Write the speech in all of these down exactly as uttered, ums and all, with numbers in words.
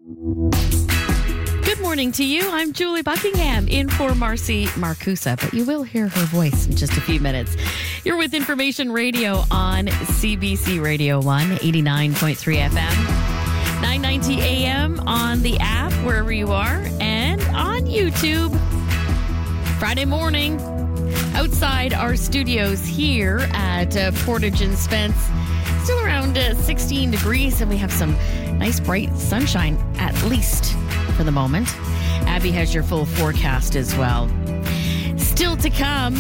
Good morning to you. I'm Julie Buckingham in for Marcy Marcusa, but you will hear her voice in just a few minutes. You're with Information Radio on C B C Radio one, eighty-nine point three F M, nine ninety A M on the app wherever you are, and on YouTube. Friday morning, outside our studios here at uh, Portage and Spence. Still around uh, sixteen degrees, and we have some nice bright sunshine, at least for the moment. Abby has your full forecast as well. Still to come,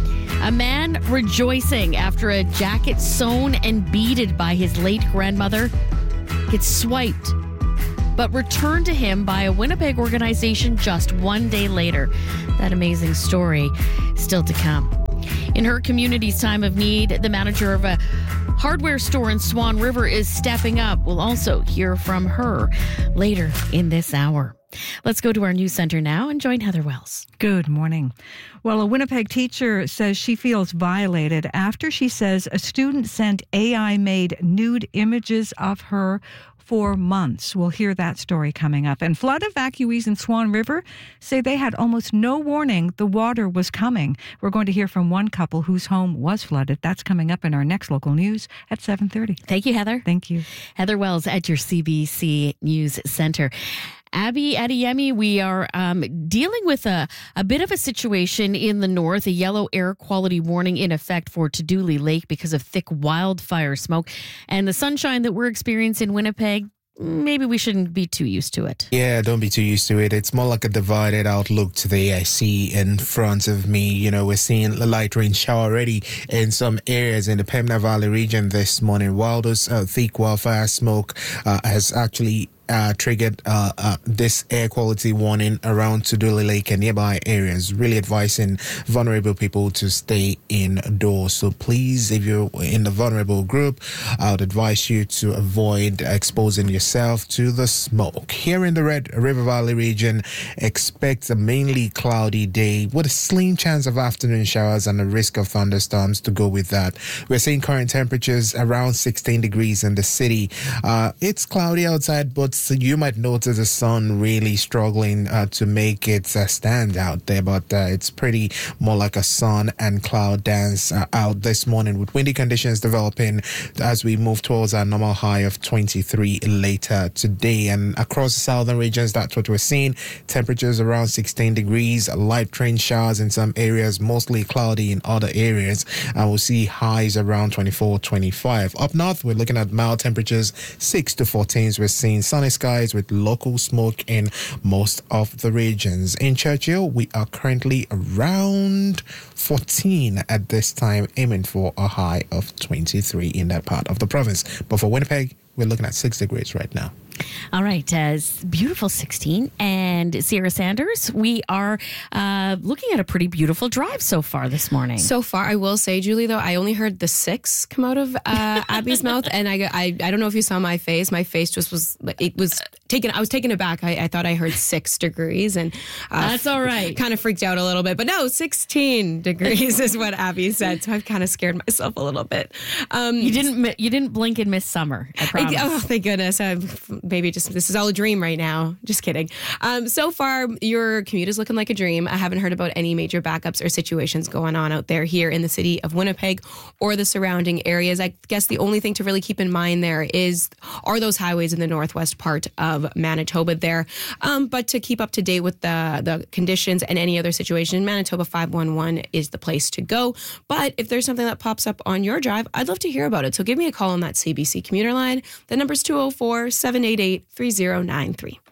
a man rejoicing after a jacket sewn and beaded by his late grandmother gets swiped, but returned to him by a Winnipeg organization just one day later. That amazing story still to come. In her community's time of need, the manager of a hardware store in Swan River is stepping up. We'll also hear from her later in this hour. Let's go to our news center now and join Heather Wells. Good morning. Well, a Winnipeg teacher says she feels violated after she says a student sent A I-made nude images of her for months. We'll hear that story coming up. And flood evacuees in Swan River say they had almost no warning the water was coming. We're going to hear from one couple whose home was flooded. That's coming up in our next local news at seven thirty. Thank you, Heather. Thank you. Heather Wells at your C B C News Center. Abby Adeyemi, we are um, dealing with a, a bit of a situation in the north, a yellow air quality warning in effect for Tuduli Lake because of thick wildfire smoke. And the sunshine that we're experiencing in Winnipeg, maybe we shouldn't be too used to it. Yeah, don't be too used to it. It's more like a divided outlook today. I see in front of me, you know, we're seeing a light rain shower already in some areas in the Pembina Valley region this morning, while those uh, thick wildfire smoke uh, has actually Uh, triggered uh, uh, this air quality warning around Tuduli Lake and nearby areas, really advising vulnerable people to stay indoors. So please, if you're in the vulnerable group, I would advise you to avoid exposing yourself to the smoke. Here in the Red River Valley region, expect a mainly cloudy day with a slim chance of afternoon showers and a risk of thunderstorms to go with that. We're seeing current temperatures around sixteen degrees in the city. Uh, it's cloudy outside, but so you might notice the sun really struggling uh, to make it uh, stand out there, but uh, it's pretty more like a sun and cloud dance uh, out this morning with windy conditions developing as we move towards our normal high of twenty-three later today. And across the southern regions, that's what we're seeing. Temperatures around sixteen degrees, light rain showers in some areas, mostly cloudy in other areas. And we'll see highs around twenty-four, twenty-five. Up north, we're looking at mild temperatures, six to fourteens. We're seeing sunny skies with local smoke in most of the regions. In Churchill, we are currently around fourteen at this time, aiming for a high of twenty-three in that part of the province. But for Winnipeg, we're looking at six degrees right now. All right, uh, beautiful sixteen. And Sierra Sanders, we are uh, looking at a pretty beautiful drive so far this morning. So far, I will say, Julie, though, I only heard the six come out of uh, Abby's mouth. And I, I I don't know if you saw my face. My face just was, it was taken, I was taken aback. I, I thought I heard six degrees. And uh, that's all right. Kind of freaked out a little bit. But no, sixteen degrees is what Abby said. So I've kind of scared myself a little bit. Um, you didn't you didn't blink and miss summer, I promise. I, oh, thank goodness. I, maybe just this is all a dream right now. Just kidding. Um, so far, your commute is looking like a dream. I haven't heard about any major backups or situations going on out there here in the city of Winnipeg or the surrounding areas. I guess the only thing to really keep in mind there is are those highways in the northwest part of Manitoba there. Um, but to keep up to date with the, the conditions and any other situation, Manitoba five one one is the place to go. But if there's something that pops up on your drive, I'd love to hear about it. So give me a call on that C B C commuter line. The number's two oh four, seven eight eight, three oh nine three.